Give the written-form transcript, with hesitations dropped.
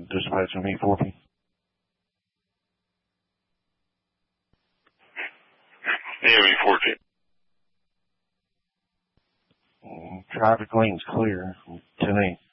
Dispatch on E14. Yeah, E14. Traffic lane's clear. 10-8.